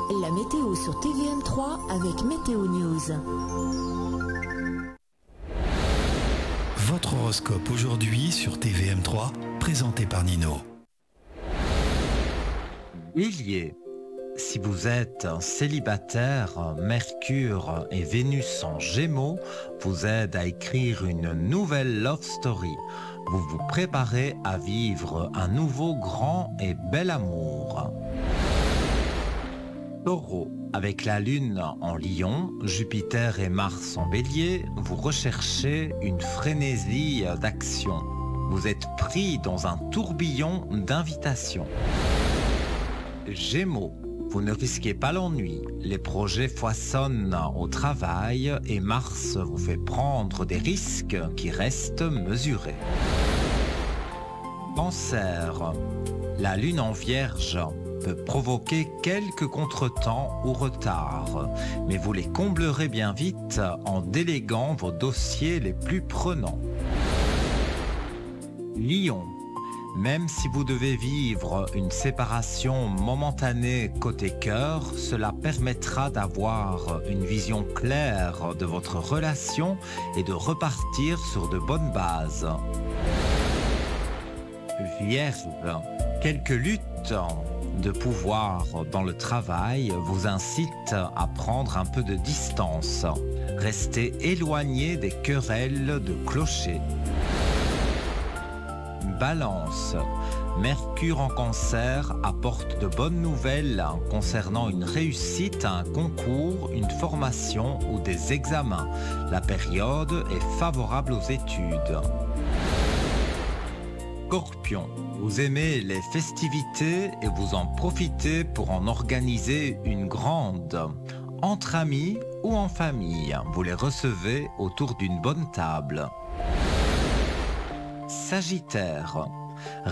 La météo sur TVM3 avec Météo News. Votre horoscope aujourd'hui sur TVM3, présenté par Nino. Bélier, si vous êtes un célibataire, Mercure et Vénus en Gémeaux vous aident à écrire une nouvelle love story. Vous vous préparez à vivre un nouveau grand et bel amour. Taureau, avec la Lune en Lion, Jupiter et Mars en Bélier, vous recherchez une frénésie d'action. Vous êtes pris dans un tourbillon d'invitations. Gémeaux, vous ne risquez pas l'ennui. Les projets foisonnent au travail et Mars vous fait prendre des risques qui restent mesurés. Cancer, la Lune en Vierge peut provoquer quelques contretemps ou retards, mais vous les comblerez bien vite en déléguant vos dossiers les plus prenants. Lion, même si vous devez vivre une séparation momentanée côté cœur, cela permettra d'avoir une vision claire de votre relation et de repartir sur de bonnes bases. Vierge, quelques luttes de pouvoir dans le travail vous incitent à prendre un peu de distance. Restez éloigné des querelles de clocher. Balance, Mercure en Cancer apporte de bonnes nouvelles concernant une réussite à un concours, une formation ou des examens. La période est favorable aux études. Scorpion, vous aimez les festivités et vous en profitez pour en organiser une grande. Entre amis ou en famille, vous les recevez autour d'une bonne table. Sagittaire,